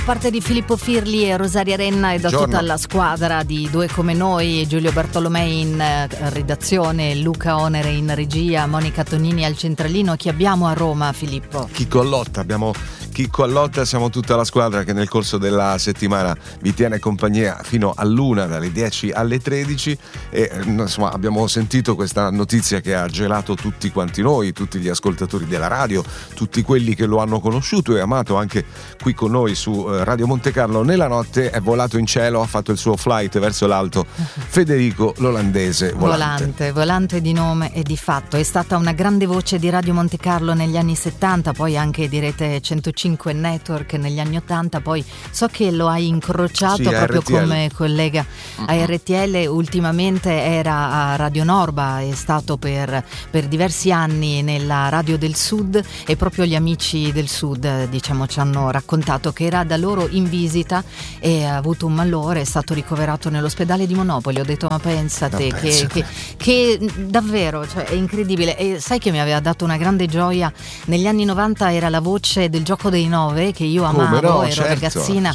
Parte di Filippo Firli e Rosaria Renna e da tutta la squadra di Due Come Noi, Giulio Bartolomei in redazione, Luca Onere in regia, Monica Tonini al centralino. Chi abbiamo a Roma, Filippo? Chicco Allotta, abbiamo Chicco Allotta, siamo tutta la squadra che nel corso della settimana vi tiene compagnia fino all'1, dalle 10 alle 13 e insomma abbiamo sentito questa notizia che ha gelato tutti quanti noi, tutti gli ascoltatori della radio, tutti quelli che lo hanno conosciuto e amato anche qui con noi su Radio Monte Carlo. Nella notte è volato in cielo, ha fatto il suo flight verso l'alto Federico L'Olandese Volante di nome e di fatto. È stata una grande voce di Radio Monte Carlo negli anni 70, poi anche di Rete 105 Network negli anni 80, poi so che lo hai incrociato proprio RTL. come collega a RTL, ultimamente era a Radio Norba, è stato per diversi anni nella Radio del Sud e proprio gli amici del Sud diciamo ci hanno raccontato che era da loro in visita e ha avuto un malore, è stato ricoverato nell'ospedale di Monopoli. Ho detto ma pensate che davvero, cioè, è incredibile. E sai che mi aveva dato una grande gioia negli anni 90, era la voce del Gioco dei Nove che io amavo, ero ragazzina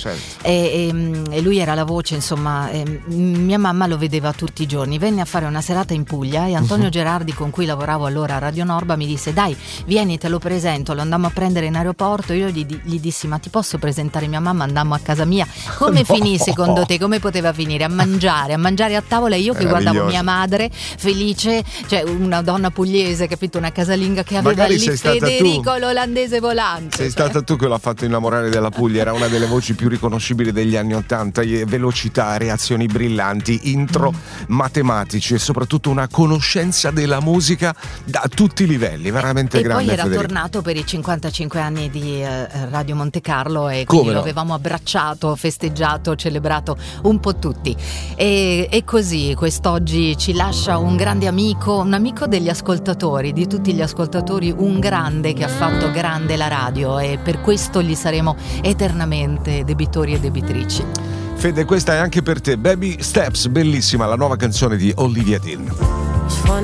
e lui era la voce, insomma, mia mamma lo vedeva tutti i giorni. Venne a fare una serata in Puglia e Antonio Gerardi, con cui lavoravo allora a Radio Norba, mi disse dai vieni, te lo presento. Lo andammo a prendere in aeroporto, io gli dissi ma ti posso presentare mia mamma? Andammo a casa mia. Come finì secondo te? Come poteva finire? A mangiare a tavola, io che guardavo mia madre felice, cioè una donna pugliese, capito, una casalinga che aveva magari lì Federico L'Olandese volante. Sei stata tu che l'ha fatto innamorare della Puglia, era una delle voci più riconoscibili degli anni 80, velocità, reazioni brillanti, intro matematici e soprattutto una conoscenza della musica da tutti i livelli, veramente grande. E poi era Federico. tornato per i 55 anni di Radio Monte Carlo e quindi lo avevamo abbracciato, festeggiato, celebrato un po' tutti. E così quest'oggi ci lascia un grande amico, un amico degli ascoltatori, di tutti gli ascoltatori, un grande che ha fatto grande la radio e per questo gli saremo eternamente debitori e debitrici. Fede, questa è anche per te, Baby Steps, bellissima la nuova canzone di Olivia Dean.